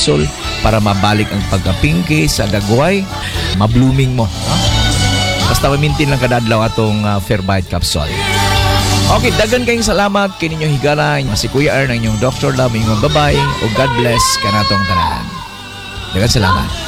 capsule para mabalik ang pagka-pinky sa dagway, ma-blooming mo. Basta mamintin lang kada adlaw atong Fairbite capsule. Okay, dagan kayong salamat kininyo higala, si Kuya Ern, ang inyong Dr. Love, inyong babay, o God bless kanatong tanan. Dagan salamat.